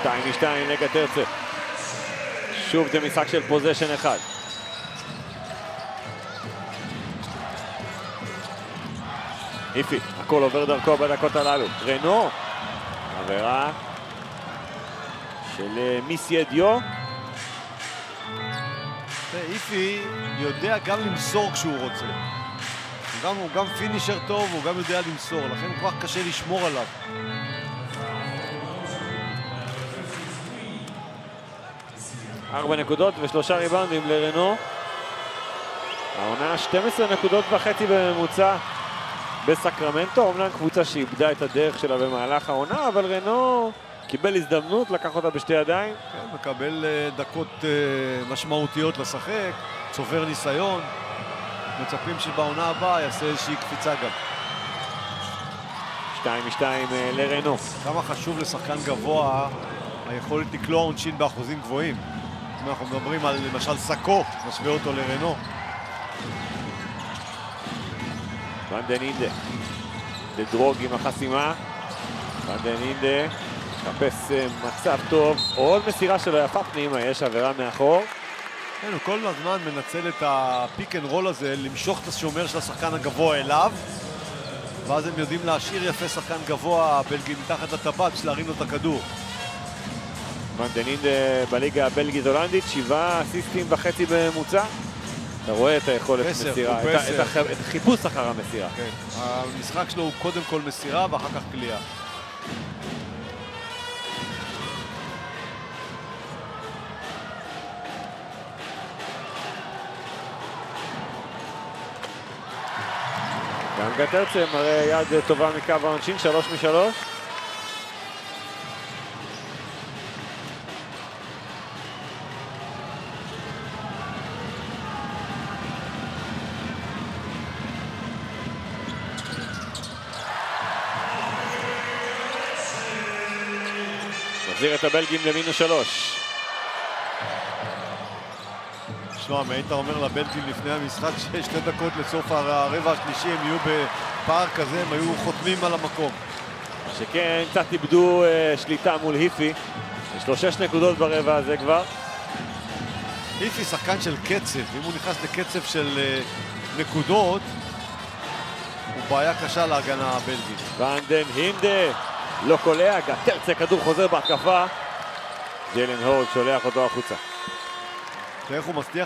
2-2 לגטרצה. שוב זה משחק של פוזיישן אחד. איפי, הכל עובר דרכו בדקות הללו. רנו, עבירה של מיסיה דיו. איפי יודע גם למסור כשהוא רוצה. הוא גם פינישר טוב, הוא גם יודע למסור, לכן כל כך קשה לשמור עליו. ארבע נקודות ושלושה ריבאונדים לרנו. העונה 12.5 נקודות בממוצע בסקרמנטו, אומנם קבוצה שאיבדה את הדרך שלה במהלך העונה, אבל רנו קיבל הזדמנות, לקח אותה בשתי ידיים. כן, מקבל דקות משמעותיות לשחק, צובר ניסיון. מצפים שבעונה הבאה יעשה איזושהי קפיצה גם. 2-2 לרנו. כמה חשוב לשחקן גבוה היכולת לקלוע עונשין באחוזים גבוהים. אם אנחנו מדברים על למשל סקו, נשווה אותו לרנו. ונדנינדה, דדרוג עם החסימה. ונדנינדה מחפש מצב טוב, עוד מסירה שלו יפה פנימה, יש עבירה מאחור. כן, הוא כל הזמן מנצל את הפיק אנד רול הזה, למשוך את השומר של השחקן הגבוה אליו, ואז הם יודעים להשאיר יפה שחקן גבוה בלגי מתחת לטבעת בשביל להרים לו את הכדור. ונדנינדה בליגה הבלגית הולנדית, 7 אסיסטים וחצי בממוצע. אתה רואה את היכולת מסירה, את החיפוש אחר המסירה. כן, המשחק שלו הוא קודם כל מסירה ואחר כך קליעה. גם גטרצה מראה יד טובה מקו העונשין, 3 מ-3. מחזיר את הבלגים למינוס 3. שמע, אם היית אומר לבלגים לפני המשחק שיש 2 דקות לסוף הרבע השלישי, הם יהיו בפער כזה, הם היו חותמים על המקום. שכן, קצת איבדו שליטה מול היפי. יש לו 6 נקודות ברבע הזה כבר. היפי שחקן של קצב, אם הוא נכנס לקצב של נקודות, הוא בעיה קשה להגנה הבלגית. ונדנינדה לא קולע, גטרצה, כדור חוזר בהתקפה. ג'יילן הורד שולח אותו החוצה. איך הוא מצליח